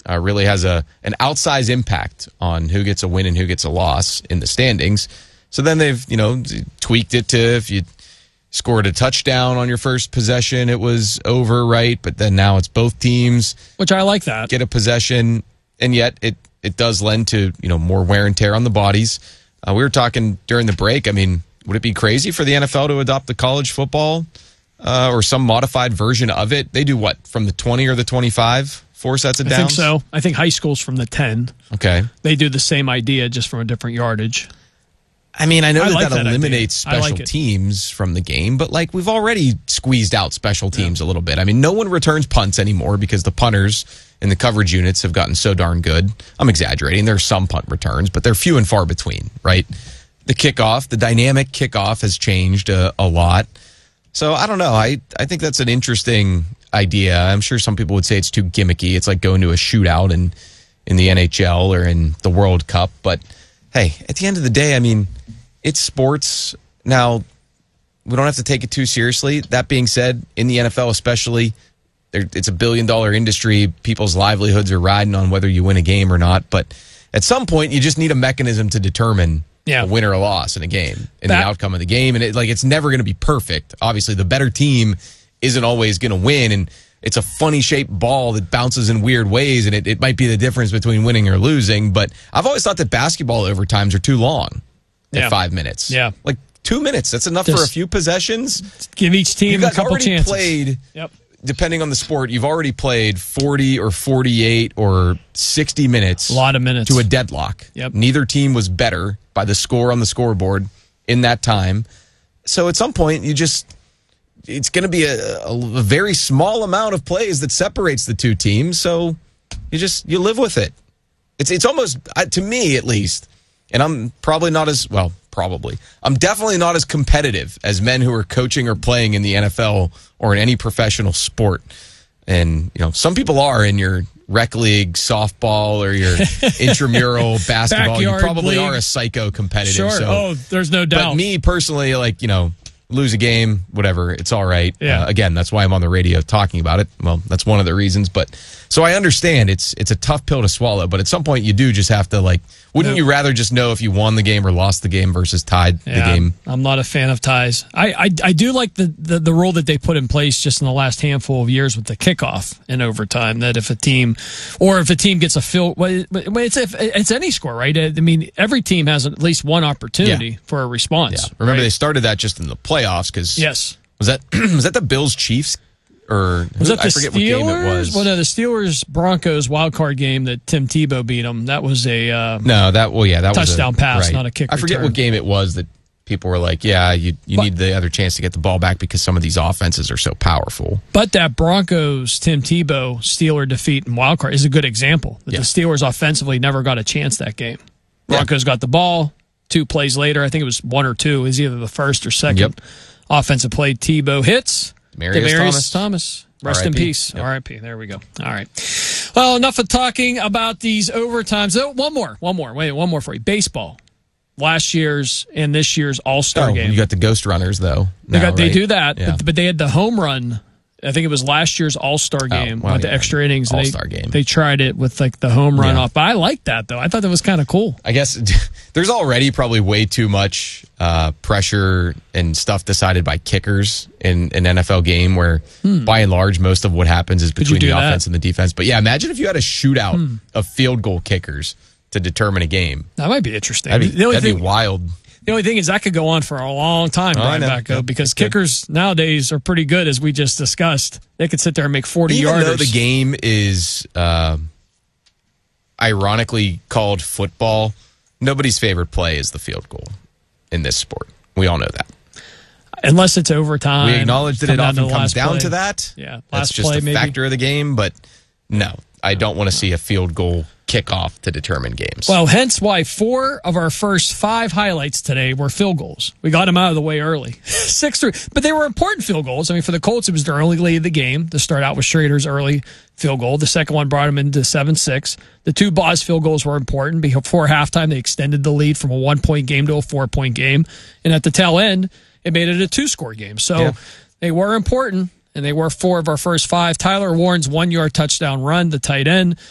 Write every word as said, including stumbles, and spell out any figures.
uh, really has a an outsized impact on who gets a win and who gets a loss in the standings. So then they've, you know, tweaked it to if you scored a touchdown on your first possession, it was over, right? But then now it's both teams. Which I like that. Get a possession, and yet it, it does lend to, you know, more wear and tear on the bodies. Uh, we were talking during the break. I mean, would it be crazy for the N F L to adopt the college football uh, or some modified version of it? They do what, from the twenty or the twenty-five? Four sets of downs? I think so. I think high school's from the ten. Okay. They do the same idea, just from a different yardage. I mean, I know I that like that that eliminates idea. I special like it. teams from the game, but like we've already squeezed out special teams yeah. a little bit. I mean, no one returns punts anymore because the punters and the coverage units have gotten so darn good. I'm exaggerating. There are some punt returns, but they're few and far between, right? The kickoff, the dynamic kickoff has changed a, a lot. So I don't know. I, I think that's an interesting idea. I'm sure some people would say it's too gimmicky. It's like going to a shootout in, in the N H L or in the World Cup. But hey, at the end of the day, I mean, it's sports. Now, we don't have to take it too seriously. That being said, in the N F L especially, it's a billion-dollar industry. People's livelihoods are riding on whether you win a game or not. But at some point, you just need a mechanism to determine yeah. a win or a loss in a game and that, the outcome of the game. And it, like, it's never going to be perfect. Obviously, the better team isn't always going to win, and it's a funny-shaped ball that bounces in weird ways, and it, it might be the difference between winning or losing. But I've always thought that basketball overtimes are too long at yeah. five minutes. Yeah. Like, two minutes. That's enough Just for a few possessions. Give each team you guys a couple already chances. Played, yep. depending on the sport, you've already played forty or forty-eight or sixty minutes. A lot of minutes. To a deadlock. Yep. Neither team was better by the score on the scoreboard in that time. So at some point, you just... it's going to be a, a, a very small amount of plays that separates the two teams. So you just, you live with it. It's it's almost, uh, to me at least, and I'm probably not as, well, probably, I'm definitely not as competitive as men who are coaching or playing in the N F L or in any professional sport. And, you know, some people are in your rec league softball or your intramural basketball. Backyard you probably league. are a psycho competitive. Sure. So, oh, there's no doubt. But me personally, like, you know, lose a game, whatever, it's all right. Yeah. Uh, again, that's why I'm on the radio talking about it. Well, that's one of the reasons. But so I understand it's it's a tough pill to swallow. But at some point, you do just have to, like, wouldn't no. you rather just know if you won the game or lost the game versus tied yeah, the game? I'm not a fan of ties. I, I, I do like the, the, the rule that they put in place just in the last handful of years with the kickoff in overtime, that if a team, or if a team gets a field, well, it's, it's any score, right? I mean, every team has at least one opportunity yeah. for a response. Yeah. Remember, right? they started that just in the playoffs because yes. was that was that the Bills Chiefs? Or was that the I forget Steelers? what game it was. Well, no, the Steelers Broncos wild card game that Tim Tebow beat them. That was a uh, no. That well, yeah, that touchdown was a, pass, right. not a kick. I forget return. what game it was that people were like, "Yeah, you you but, need the other chance to get the ball back because some of these offenses are so powerful." But that Broncos Tim Tebow Steeler defeat in wild card is a good example. That yeah. the Steelers offensively never got a chance that game. Broncos yeah. got the ball. Two plays later, I think it was one or two. It was either the first or second yep. offensive play. Tebow hits. Demaryius, Demaryius Thomas. Thomas. Rest R I P in peace. Yep. R I P There we go. All right. Well, enough of talking about these overtimes. Oh, one more. One more. Wait, one more for you. Baseball. Last year's and this year's All-Star oh, game. You got the Ghost Runners, though. They, now, got, they right? do that, yeah. but, but they had the home run. I think it was last year's All-Star game oh, well, with yeah. the extra innings. All-Star they, game. They tried it with like the home run yeah. off. But I liked that, though. I thought that was kind of cool. I guess there's already probably way too much uh, pressure and stuff decided by kickers in an N F L game where, hmm. by and large, most of what happens is between the that? offense and the defense. But, yeah, imagine if you had a shootout hmm. of field goal kickers to determine a game. That might be interesting. That'd be, the only that'd thing, be wild. The only thing is that could go on for a long time, oh, Brian Backo, yep. because kickers nowadays are pretty good, as we just discussed. They could sit there and make forty Even yarders. though the game is uh, ironically called football, nobody's favorite play is the field goal in this sport. We all know that. Unless it's overtime. We acknowledge that it often comes down play. to that. Yeah, last That's just play, a maybe. factor of the game, but no, I don't want to see a field goal kickoff to determine games. Well, hence why four of our first five highlights today were field goals. We got them out of the way early. Six three. But they were important field goals. I mean, for the Colts, it was their only lead of the game to start out with Schrader's early field goal. The second one brought them into seven six. The two Boz field goals were important. Before halftime, they extended the lead from a one-point game to a four-point game. And at the tail end, it made it a two-score game. So yeah. they were important. And they were four of our first five. Tyler Warren's one-yard touchdown run, the tight end,